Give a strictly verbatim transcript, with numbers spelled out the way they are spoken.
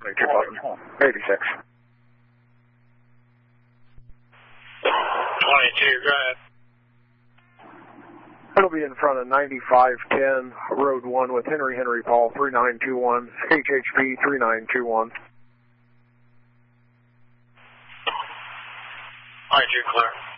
twenty-two button, eighty-six. twenty-two, go ahead. It'll be in front of ninety-five ten, Road one with Henry Henry Paul, three nine two one, H H P three nine two one. twenty-two, clear.